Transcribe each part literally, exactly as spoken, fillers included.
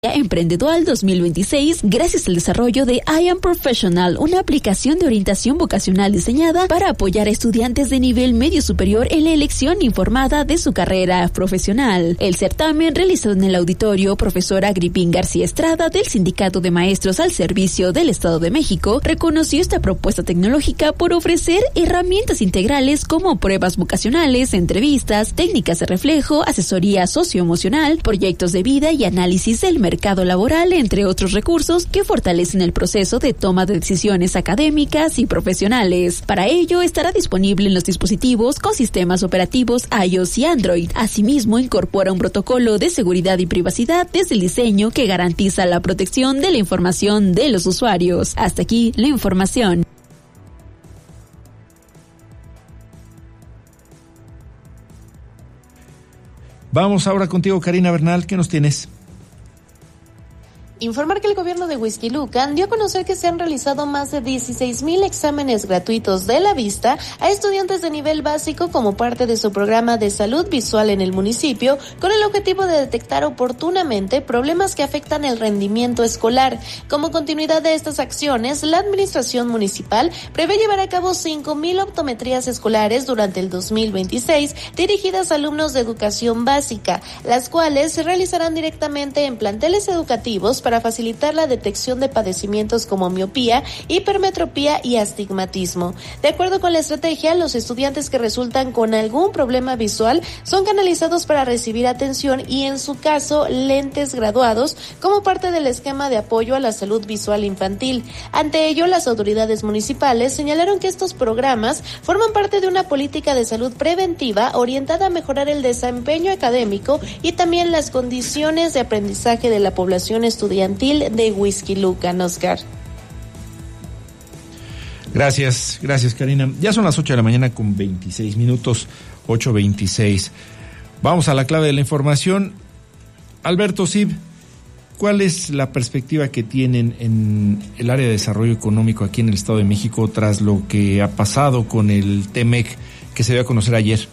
Emprendedual dos mil veintiséis gracias al desarrollo de I Am Professional, una aplicación de orientación vocacional diseñada para apoyar a estudiantes de nivel medio superior en la elección informada de su carrera profesional. El certamen, realizado en el auditorio Profesor Agripín García Estrada del Sindicato de Maestros al Servicio del Estado de México, reconoció esta propuesta tecnológica por ofrecer herramientas integrales como pruebas vocacionales, entrevistas, técnicas de reflejo, asesoría socioemocional, proyectos de vida y análisis del mercado mercado laboral, entre otros recursos que fortalecen el proceso de toma de decisiones académicas y profesionales. Para ello, estará disponible en los dispositivos con sistemas operativos iOS y Android. Asimismo, incorpora un protocolo de seguridad y privacidad desde el diseño que garantiza la protección de la información de los usuarios. Hasta aquí la información. Vamos ahora contigo, Karina Bernal, ¿qué nos tienes? Informar que el gobierno de Huixquilucan dio a conocer que se han realizado más de dieciséis mil exámenes gratuitos de la vista a estudiantes de nivel básico como parte de su programa de salud visual en el municipio, con el objetivo de detectar oportunamente problemas que afectan el rendimiento escolar. Como continuidad de estas acciones, la administración municipal prevé llevar a cabo cinco mil optometrías escolares durante el dos mil veintiséis dirigidas a alumnos de educación básica, las cuales se realizarán directamente en planteles educativos para para facilitar la detección de padecimientos como miopía, hipermetropía y astigmatismo. De acuerdo con la estrategia, los estudiantes que resultan con algún problema visual son canalizados para recibir atención y, en su caso, lentes graduados como parte del esquema de apoyo a la salud visual infantil. Ante ello, las autoridades municipales señalaron que estos programas forman parte de una política de salud preventiva orientada a mejorar el desempeño académico y también las condiciones de aprendizaje de la población estudiantil de Huixquilucan, Oscar. Gracias, gracias, Karina. Ya son las ocho de la mañana con veintiséis minutos, ocho veintiséis. Vamos a la clave de la información. Alberto Sib, ¿cuál es la perspectiva que tienen en el área de desarrollo económico aquí en el Estado de México tras lo que ha pasado con el T M E C que se dio a conocer ayer?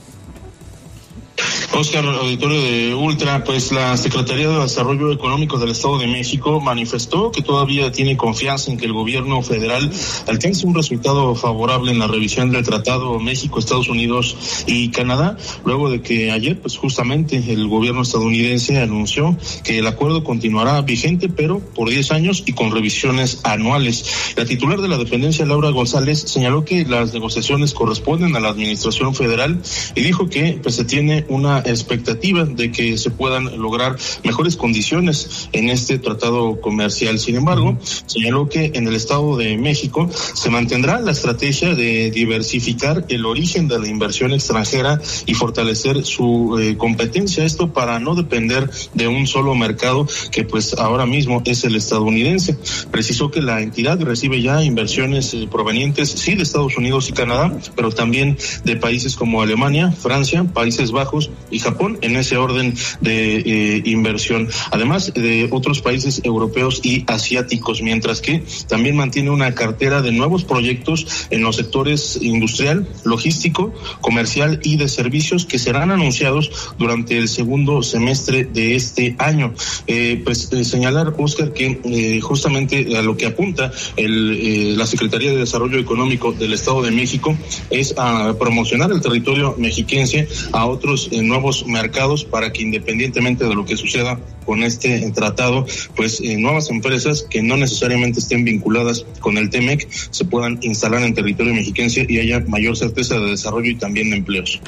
Oscar, auditorio de Ultra, pues la Secretaría de Desarrollo Económico del Estado de México manifestó que todavía tiene confianza en que el gobierno federal alcance un resultado favorable en la revisión del Tratado México, Estados Unidos y Canadá, luego de que ayer, pues justamente el gobierno estadounidense anunció que el acuerdo continuará vigente, pero por diez años y con revisiones anuales. La titular de la dependencia, Laura González, señaló que las negociaciones corresponden a la administración federal y dijo que pues se tiene una expectativa de que se puedan lograr mejores condiciones en este tratado comercial. Sin embargo, señaló que en el Estado de México se mantendrá la estrategia de diversificar el origen de la inversión extranjera y fortalecer su eh, competencia, esto para no depender de un solo mercado que pues ahora mismo es el estadounidense. Precisó que la entidad recibe ya inversiones eh, provenientes sí de Estados Unidos y Canadá, pero también de países como Alemania, Francia, Países Bajos y Japón, en ese orden de eh, inversión, además de otros países europeos y asiáticos, mientras que también mantiene una cartera de nuevos proyectos en los sectores industrial, logístico, comercial y de servicios que serán anunciados durante el segundo semestre de este año. Eh, pues eh, señalar, Oscar, que eh, justamente a lo que apunta el, eh, la Secretaría de Desarrollo Económico del Estado de México es a promocionar el territorio mexiquense a otros eh, nuevos mercados para que, independientemente de lo que suceda con este tratado, pues eh, nuevas empresas que no necesariamente estén vinculadas con el T M E C se puedan instalar en territorio mexiquense y haya mayor certeza de desarrollo y también de empleos.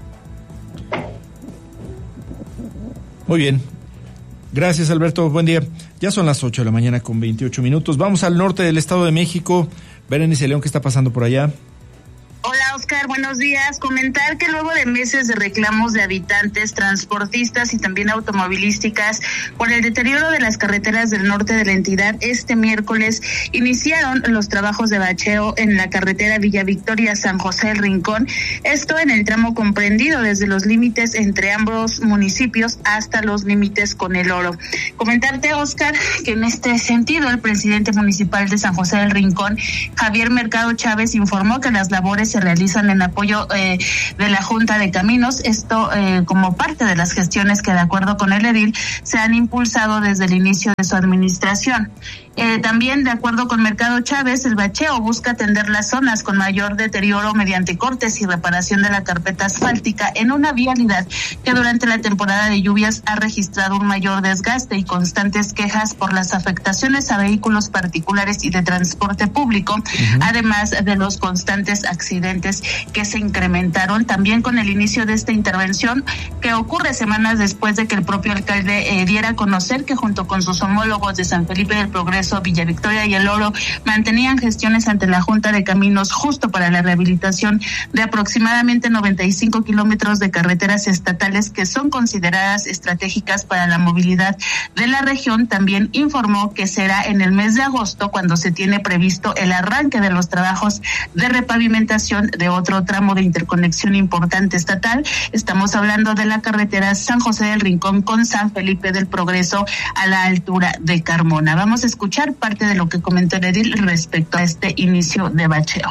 Muy bien. Gracias, Alberto. Buen día. Ya son las ocho de la mañana con veintiocho minutos. Vamos al norte del Estado de México. Berenice León, ¿qué está pasando por allá? Hola, Oscar, buenos días. Comentar que luego de meses de reclamos de habitantes, transportistas y también automovilísticas por el deterioro de las carreteras del norte de la entidad, este miércoles iniciaron los trabajos de bacheo en la carretera Villa Victoria-San José del Rincón, esto en el tramo comprendido desde los límites entre ambos municipios hasta los límites con El Oro. Comentarte, Oscar, que en este sentido el presidente municipal de San José del Rincón, Javier Mercado Chávez, informó que las labores se realizan realizan en apoyo eh, de la Junta de Caminos, esto eh, como parte de las gestiones que de acuerdo con el edil se han impulsado desde el inicio de su administración. Eh, también, de acuerdo con Mercado Chávez, el bacheo busca atender las zonas con mayor deterioro mediante cortes y reparación de la carpeta asfáltica en una vialidad que durante la temporada de lluvias ha registrado un mayor desgaste y constantes quejas por las afectaciones a vehículos particulares y de transporte público, uh-huh. además de los constantes accidentes que se incrementaron también con el inicio de esta intervención, que ocurre semanas después de que el propio alcalde eh, diera a conocer que junto con sus homólogos de San Felipe del Progreso, Villa Victoria y El Oro mantenían gestiones ante la Junta de Caminos justo para la rehabilitación de aproximadamente noventa y cinco kilómetros de carreteras estatales que son consideradas estratégicas para la movilidad de la región. También informó que será en el mes de agosto cuando se tiene previsto el arranque de los trabajos de repavimentación de otro tramo de interconexión importante estatal. Estamos hablando de la carretera San José del Rincón con San Felipe del Progreso a la altura de Carmona. Vamos a escuchar parte de lo que comentó el edil respecto a este inicio de bacheo.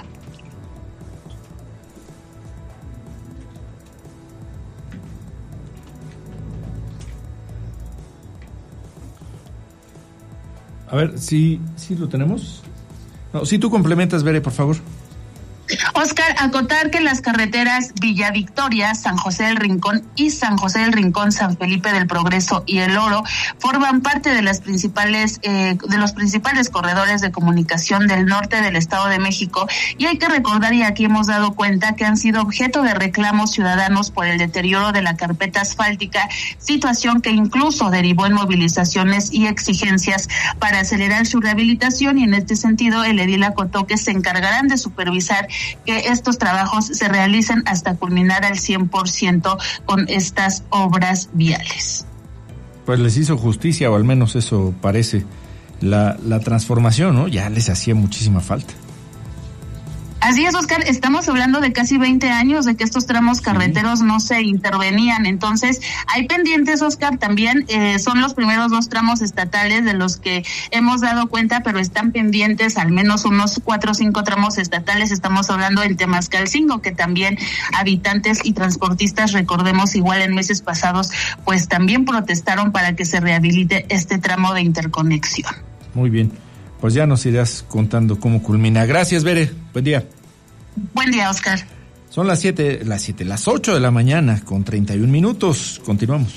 A ver, ¿sí, sí lo tenemos? No, si tú complementas, Bere, por favor. Oscar, acotar que las carreteras Villa Victoria, San José del Rincón y San José del Rincón, San Felipe del Progreso y El Oro forman parte de las principales eh, de los principales corredores de comunicación del norte del Estado de México, y hay que recordar, y aquí hemos dado cuenta, que han sido objeto de reclamos ciudadanos por el deterioro de la carpeta asfáltica, situación que incluso derivó en movilizaciones y exigencias para acelerar su rehabilitación, y en este sentido el edil acotó que se encargarán de supervisar que estos trabajos se realicen hasta culminar al cien por ciento con estas obras viales. Pues les hizo justicia, o al menos eso parece, la, la transformación, ¿no? Ya les hacía muchísima falta. Así es, Oscar, estamos hablando de casi veinte años de que estos tramos carreteros sí. no se intervenían, entonces hay pendientes, Oscar, también eh, son los primeros dos tramos estatales de los que hemos dado cuenta, pero están pendientes al menos unos cuatro o cinco tramos estatales. Estamos hablando del Temascalcingo, que también habitantes y transportistas, recordemos, igual en meses pasados, pues también protestaron para que se rehabilite este tramo de interconexión. Muy bien. Pues ya nos irás contando cómo culmina. Gracias, Bere. Buen día. Buen día, Oscar. Son las siete, las siete, las ocho de la mañana con treinta y un minutos. Continuamos.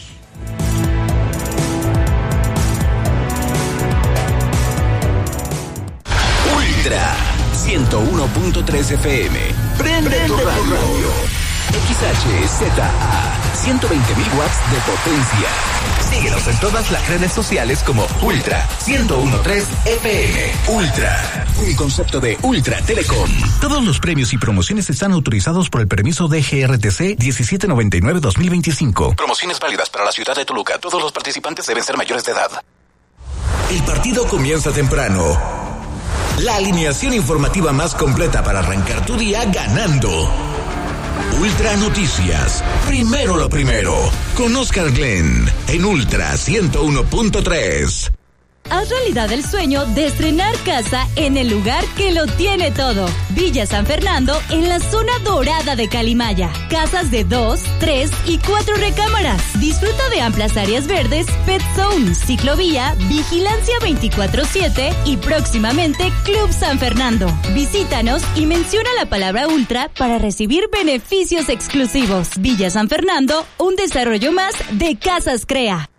Ultra ciento uno punto tres F M. Prende, Prende tu radio. X H Z A, ciento veinte mil watts de potencia. Síguenos en todas las redes sociales como Ultra ciento uno punto tres F M. Ultra, un concepto de Ultra Telecom. Todos los premios y promociones están autorizados por el permiso de G R T C diecisiete noventa y nueve dos mil veinticinco. Promociones válidas para la ciudad de Toluca. Todos los participantes deben ser mayores de edad. El partido comienza temprano. La alineación informativa más completa para arrancar tu día ganando. Ultra Noticias, primero lo primero, con Oscar Glenn, en Ultra ciento uno punto tres. Haz realidad el sueño de estrenar casa en el lugar que lo tiene todo. Villa San Fernando, en la zona dorada de Calimaya. Casas de dos, tres y cuatro recámaras. Disfruta de amplias áreas verdes, pet zone, ciclovía, vigilancia veinticuatro siete y próximamente Club San Fernando. Visítanos y menciona la palabra Ultra para recibir beneficios exclusivos. Villa San Fernando, un desarrollo más de Casas Crea.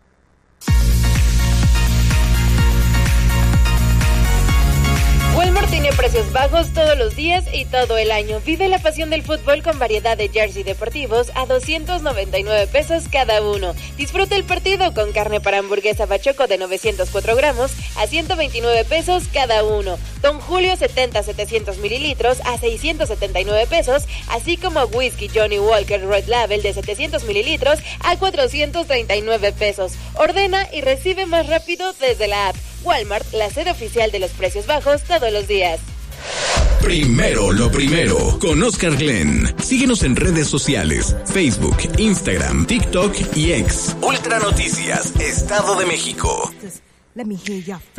Walmart tiene precios bajos todos los días y todo el año. Vive la pasión del fútbol con variedad de jersey deportivos a doscientos noventa y nueve pesos cada uno. Disfruta el partido con carne para hamburguesa Bachoco de novecientos cuatro gramos a ciento veintinueve pesos cada uno. Don Julio setenta setecientos mililitros a seiscientos setenta y nueve pesos, así como whisky Johnny Walker Red Label de setecientos mililitros a cuatrocientos treinta y nueve pesos. Ordena y recibe más rápido desde la app. Walmart, la sede oficial de los precios bajos todos los días. Primero lo primero, con Oscar Glenn. Síguenos en redes sociales, Facebook, Instagram, TikTok y X. Ultra Noticias, Estado de México. Let me hear your